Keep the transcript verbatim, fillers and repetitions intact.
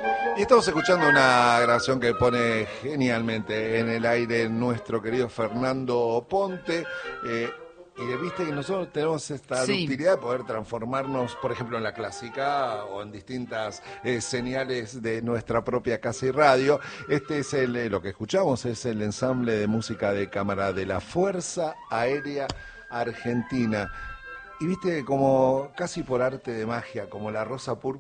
Y estamos escuchando una grabación que pone genialmente en el aire nuestro querido Fernando Ponte. Eh, y viste que nosotros tenemos esta Sí. ductilidad de poder transformarnos, por ejemplo, en la clásica o en distintas eh, señales de nuestra propia casa y radio. Este es el, eh, lo que escuchamos es el ensamble de música de cámara de la Fuerza Aérea Argentina. Y viste como casi por arte de magia, como la rosa púrpura